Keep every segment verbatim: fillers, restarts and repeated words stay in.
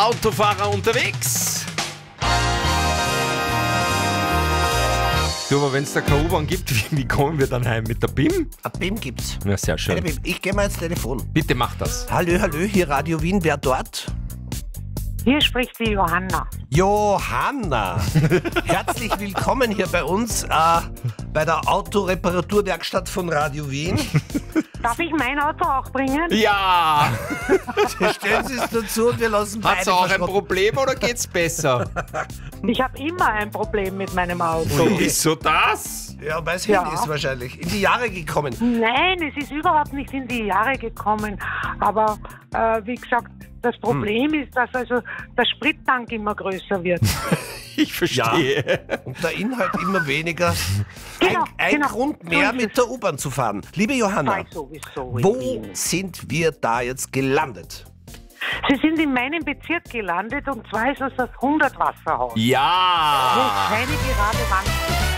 Autofahrer unterwegs. Du, aber wenn es da keine U-Bahn gibt, wie, wie kommen wir dann heim? Mit der B I M? Ein B I M gibt's. Ja, sehr schön. Eine B I M. Ich gehe mal ins Telefon. Bitte mach das. Hallo, hallo, hier Radio Wien, wer dort? Hier spricht die Johanna. Johanna, herzlich willkommen hier bei uns äh, bei der Autoreparaturwerkstatt von Radio Wien. Darf ich mein Auto auch bringen? Ja! Stellen Sie es dazu und wir lassen beide Hat's auch ein verschrotten. Problem oder geht's besser? Ich habe immer ein Problem mit meinem Auto. Wieso das? Ja, weil es Ja. hin ist wahrscheinlich. In die Jahre gekommen. Nein, es ist überhaupt nicht in die Jahre gekommen. Aber äh, wie gesagt, das Problem Hm. ist, dass also der Sprittank immer größer wird. Ich verstehe. Und der Inhalt immer weniger. Genau, ein ein genau. Grund So mehr ist mit der U-Bahn zu fahren. Liebe Johanna, Sei sowieso in wo Wien. sind wir da jetzt gelandet? Sie sind in meinem Bezirk gelandet und zwar ist es das hundert-Wasserhaus, wo Ja! keine gerade Wand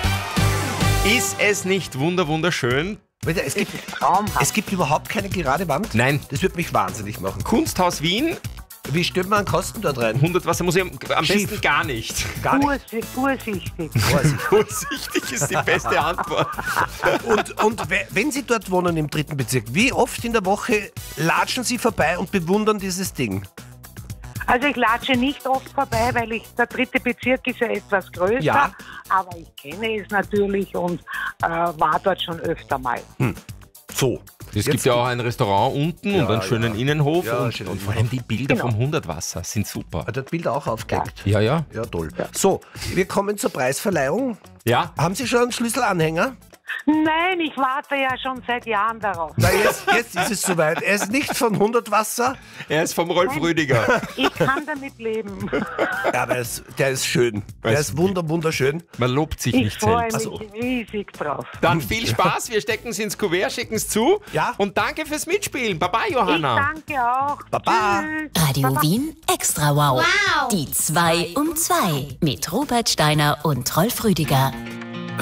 ist. Ist es nicht wunder wunderschön? Bitte, es Es gibt, ist traumhaft. es gibt überhaupt keine gerade Wand? Nein. Das wird mich wahnsinnig machen. Kunsthaus Wien, Wie stellt man einen Kosten dort rein? hundert Wassermuseum, am Schief. besten gar nicht. Gar nicht. Vorsi- Vorsichtig. Vorsicht. Vorsichtig ist die beste Antwort. Und, und we- wenn Sie dort wohnen im dritten Bezirk, wie oft in der Woche latschen Sie vorbei und bewundern dieses Ding? Also ich latsche nicht oft vorbei, weil ich der dritte Bezirk ist ja etwas größer, Ja. aber ich kenne es natürlich und äh, war dort schon öfter mal. So. Es Jetzt gibt ja auch ein Restaurant unten Ja, und einen schönen ja. Innenhof Ja, und, schönen und vor allem die Bilder Genau. vom hundertwasser sind super. Hat das Bild auch aufgehängt? Ja, ja. Ja, toll. So, wir kommen zur Preisverleihung. Ja, Haben Sie schon einen Schlüsselanhänger? Nein, ich warte ja schon seit Jahren darauf. Na, jetzt, jetzt ist es soweit. Er ist nicht von hundert Wasser, er ist vom Rolf Rüdiger. Ich kann damit leben. aber er ist, der ist schön. Der Weiß- ist wunder, wunderschön. Man lobt sich Ich nicht freue selbst. mich Also- riesig drauf. Dann viel Spaß, wir stecken es ins Kuvert, schicken es zu. Ja. Und danke fürs Mitspielen. Baba, Ich Johanna. danke auch. Baba. Tschüss. Radio Baba. Wien Extra Wow. Die zwei um zwei mit Robert Steiner und Rolf Rüdiger.